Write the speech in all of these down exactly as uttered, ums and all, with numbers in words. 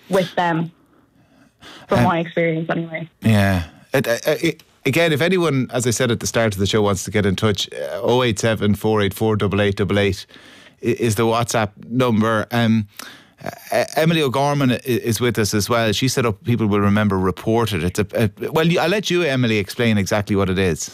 with them, from Um, my experience anyway. Yeah. It, uh, it, again, if anyone, as I said at the start of the show, wants to get in touch, uh, oh eight seven, four eight four, eight eight eight eight is the WhatsApp number. Um, uh, Emily O'Gorman is with us as well. She set up, people will remember, Reported. It's a, a well, I'll let you, Emily, explain exactly what it is.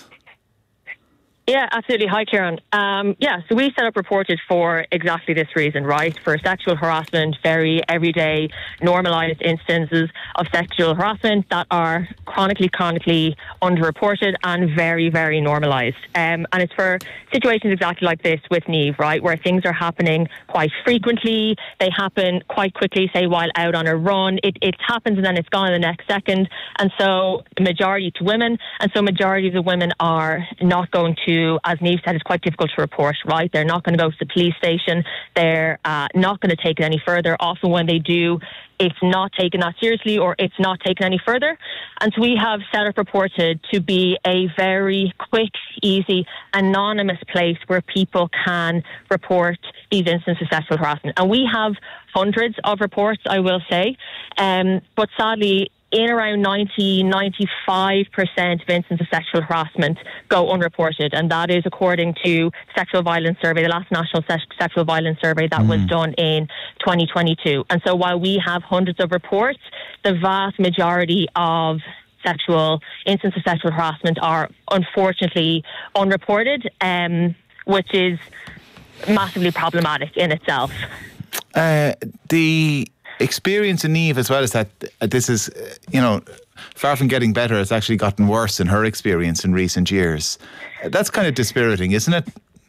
Yeah, absolutely. Hi, Kieran. Um, yeah, so we set up Reported for exactly this reason, right? For sexual harassment, very everyday, normalised instances of sexual harassment that are chronically, chronically underreported and very, very normalised. Um, and it's for situations exactly like this with Niamh, right? Where things are happening quite frequently. They happen quite quickly, say, while out on a run. It, it happens and then it's gone in the next second. And so, majority to women. And so, majority of the women are not going to, as Niamh said, it's quite difficult to report, right? They're not going to go to the police station. They're uh, not going to take it any further. Often when they do, it's not taken that seriously or it's not taken any further. And so we have set up Reported to be a very quick, easy, anonymous place where people can report these instances of sexual harassment. And we have hundreds of reports, I will say. Um, but sadly, in around ninety, ninety-five percent of instances of sexual harassment go unreported, and that is according to Sexual Violence Survey, the last national se- sexual violence survey that mm. was done in twenty twenty-two. And so while we have hundreds of reports, the vast majority of sexual instances of sexual harassment are unfortunately unreported, um, which is massively problematic in itself. Uh, the experience in Niamh as well is that this is, you know, far from getting better, it's actually gotten worse in her experience in recent years. That's kind of dispiriting, isn't it?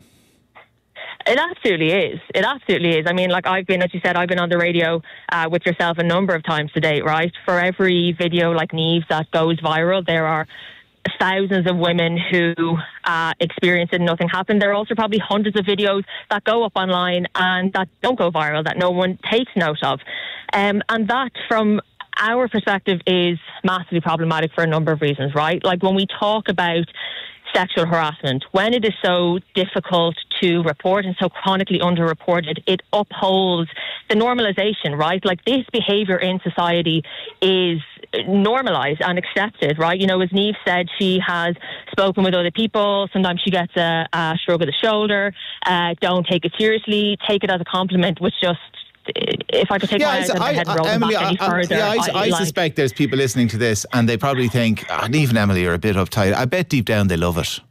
It absolutely is. It absolutely is. I mean, like I've been, as you said, I've been on the radio uh, with yourself a number of times today, right? For every video like Niamh's that goes viral, there are thousands of women who uh, experience it and nothing happened. There are also probably hundreds of videos that go up online and that don't go viral, that no one takes note of. Um, and that, from our perspective, is massively problematic for a number of reasons, right? Like when we talk about sexual harassment, when it is so difficult to report and so chronically underreported, it upholds the normalisation, right? Like this behaviour in society is normalised and accepted, right? You know, as Niamh said, she has spoken with other people. Sometimes she gets a, a shrug of the shoulder. Uh, don't take it seriously. Take it as a compliment, which just, if I could take yeah, my eyes out of my head and roll them Emily, back any I, further. I, yeah, I, I, I like, suspect there's people listening to this and they probably think, oh, Niamh and Emily are a bit uptight. I bet deep down they love it.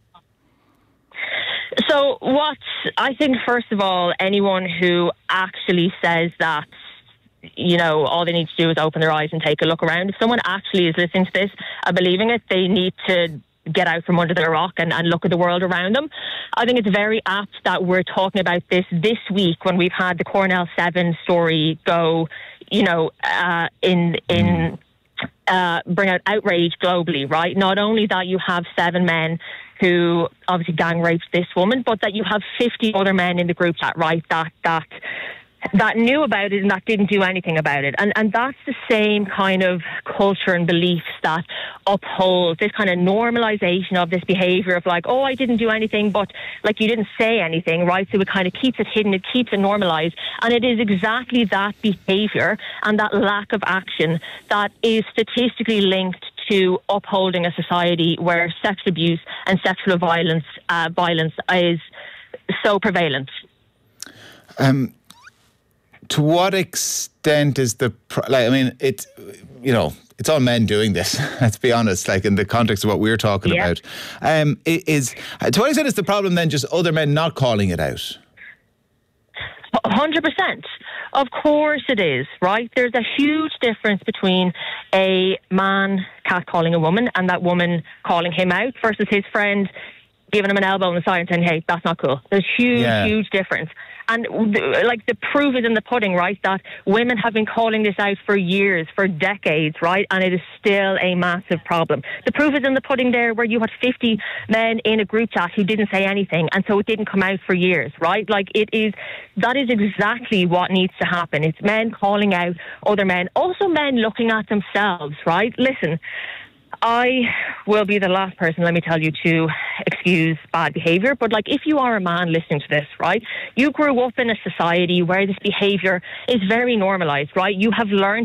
So what I think, first of all, anyone who actually says that, you know, all they need to do is open their eyes and take a look around. If someone actually is listening to this and believing it, they need to get out from under their rock and, and look at the world around them. I think it's very apt that we're talking about this this week when we've had the Cornell seven story go, you know, uh, in in uh, bring out outrage globally, right? Not only that you have seven men who obviously gang raped this woman, but that you have fifty other men in the group chat, right, that that that knew about it and that didn't do anything about it. And and that's the same kind of culture and beliefs that upholds this kind of normalisation of this behaviour of like, oh, I didn't do anything, but like you didn't say anything, right? So it kind of keeps it hidden, it keeps it normalised. And it is exactly that behaviour and that lack of action that is statistically linked to upholding a society where sexual abuse and sexual violence uh, violence is so prevalent. Um. To what extent is the, like, I mean, it's, you know, it's all men doing this, let's be honest, like in the context of what we're talking yeah. about. Um, is, to what extent is the problem then just other men not calling it out? one hundred percent. Of course it is, right? There's a huge difference between a man catcalling a woman and that woman calling him out versus his friend giving him an elbow on the side and saying, hey, that's not cool. There's huge, yeah. huge difference. And like the proof is in the pudding, right? That women have been calling this out for years, for decades, right? And it is still a massive problem. The proof is in the pudding there where you had fifty men in a group chat who didn't say anything. And so it didn't come out for years, right? Like it is, that is exactly what needs to happen. It's men calling out other men, also men looking at themselves, right? Listen, I will be the last person, let me tell you, to excuse bad behaviour. But like, if you are a man listening to this, right, you grew up in a society where this behaviour is very normalised, right? You have learned